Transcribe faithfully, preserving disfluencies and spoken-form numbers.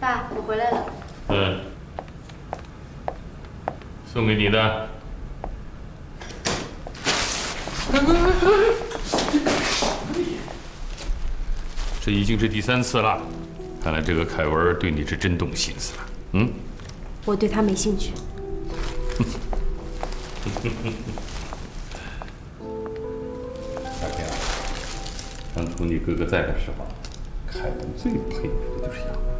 爸，我回来了。 嗯，送给你的。这已经是第三次了，看来这个凯文对你是真动心思了。嗯， 我对他没兴趣。 大天啊，当初你哥哥在的时候，凯文最佩服的就是杨。